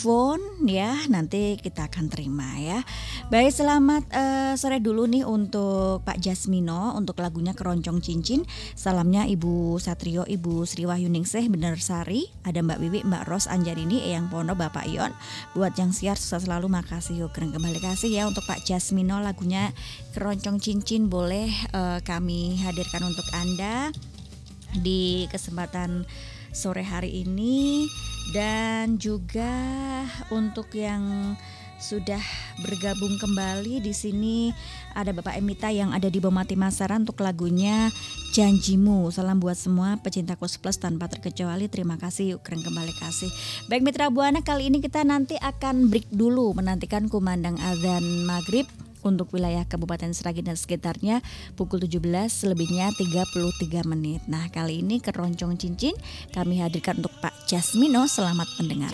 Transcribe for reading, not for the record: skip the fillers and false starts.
telepon ya, nanti kita akan terima ya. Baik, selamat sore dulu nih untuk Pak Jasmino untuk lagunya Keroncong Cincin. Salamnya Ibu Satrio, Ibu Sri Wahyuningsih Benersari, ada Mbak Wiwi, Mbak Ros Anjarini, Eyang Pono, Bapak Ion. Buat yang siar sukses selalu, makasih yuk. Kembali kasih ya untuk Pak Jasmino, lagunya Keroncong Cincin boleh kami hadirkan untuk Anda di kesempatan sore hari ini. Dan juga untuk yang sudah bergabung kembali di sini ada Bapak Emita yang ada di Bomati Masaran untuk lagunya Janjimu. Salam buat semua pecinta Koes Plus tanpa terkecuali. Terima kasih, yuk keren kembali kasih. Baik Mitra Buana, kali ini kita nanti akan break dulu menantikan kumandang azan maghrib untuk wilayah Kabupaten Sragen dan sekitarnya pukul 17 selebihnya 33 menit. Nah kali ini Keroncong Cincin kami hadirkan untuk Pak Jasmino. Selamat mendengar.